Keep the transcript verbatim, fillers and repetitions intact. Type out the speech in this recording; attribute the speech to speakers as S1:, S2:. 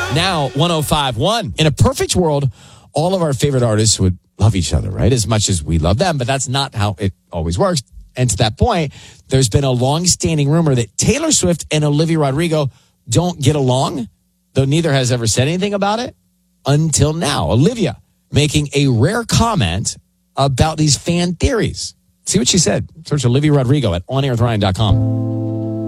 S1: Now, one oh five point one. In a perfect world, all of our favorite artists would love each other, right? As much as we love them, but that's not how it always works. And to that point, there's been a long-standing rumor that Taylor Swift and Olivia Rodrigo don't get along, though neither has ever said anything about it until now. Olivia making a rare comment about these fan theories. See what she said. Search Olivia Rodrigo at on air with ryan dot com.